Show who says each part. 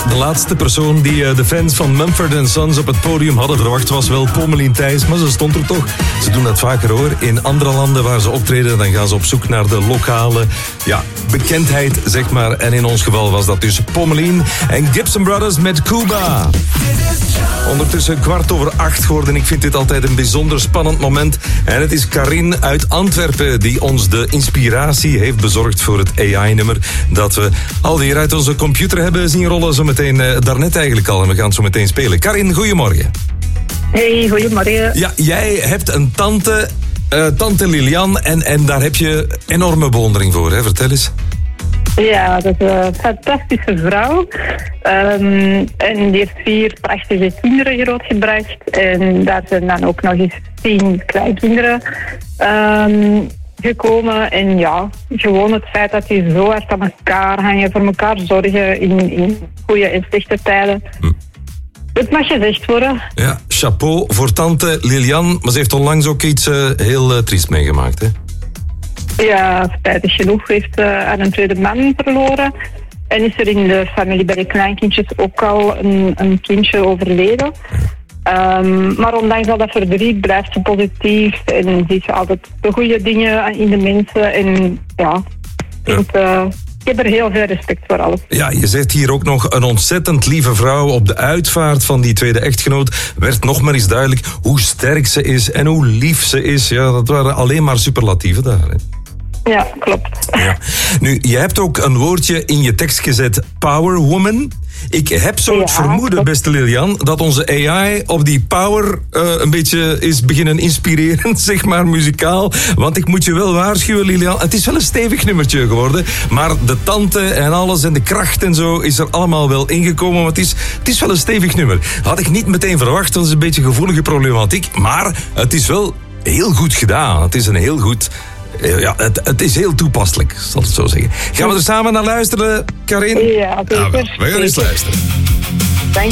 Speaker 1: de laatste persoon die de fans van Mumford & Sons op het podium hadden verwacht was wel Pommelien Thijs, maar ze stond er toch. Ze doen dat vaker hoor. In andere landen waar ze optreden, dan gaan ze op zoek naar de lokale bekendheid, zeg maar. En in ons geval was dat dus Pommelien en Gibson Brothers met Cuba. Ondertussen 7:15 geworden. Ik vind dit altijd een bijzonder spannend moment. En het is Karin uit Antwerpen die ons de inspiratie heeft bezorgd voor het AI-nummer dat we alweer uit onze computer hebben zien rollen. Zometeen, daarnet eigenlijk al. En we gaan het zo meteen spelen. Karin, goedemorgen.
Speaker 2: Hey, goedemorgen.
Speaker 1: Ja, jij hebt een tante Lilian. En daar heb je enorme bewondering voor, hè? Vertel eens.
Speaker 2: Ja, dat is een fantastische vrouw. En die heeft 4 prachtige kinderen grootgebracht. En daar zijn dan ook nog eens 10 kleinkinderen gekomen. En ja, gewoon het feit dat die zo hard aan elkaar hangen, voor elkaar zorgen in goede en slechte tijden. Het mag gezegd worden.
Speaker 1: Ja, chapeau voor tante Lilian. Maar ze heeft onlangs ook iets heel triest meegemaakt, hè?
Speaker 2: Ja, spijtig genoeg heeft haar een tweede man verloren. En is er in de familie bij de kleinkindjes ook al een kindje overleden. Maar ondanks al dat verdriet blijft ze positief en ziet ze altijd de goede dingen in de mensen. En ja, ik heb er heel veel respect voor alles. Ja,
Speaker 1: je zegt hier ook nog een ontzettend lieve vrouw. Op de uitvaart van die tweede echtgenoot werd nog maar eens duidelijk hoe sterk ze is en hoe lief ze is. Ja, dat waren alleen maar superlatieven daar, hè?
Speaker 2: Ja, klopt.
Speaker 1: Ja. Nu, je hebt ook een woordje in je tekst gezet, Power Woman. Ik heb zo het vermoeden, beste Lilian, dat onze AI op die power een beetje is beginnen inspireren, zeg maar, muzikaal. Want ik moet je wel waarschuwen, Lilian, het is wel een stevig nummertje geworden, maar de tante en alles en de kracht en zo is er allemaal wel ingekomen. Maar het is wel een stevig nummer. Had ik niet meteen verwacht, dat is een beetje een gevoelige problematiek, maar het is wel heel goed gedaan. Het is een heel goed... Ja, het is heel toepasselijk, zal ik het zo zeggen. Gaan we er samen naar luisteren, Karin?
Speaker 2: Ja, zeker.
Speaker 1: We gaan eens luisteren.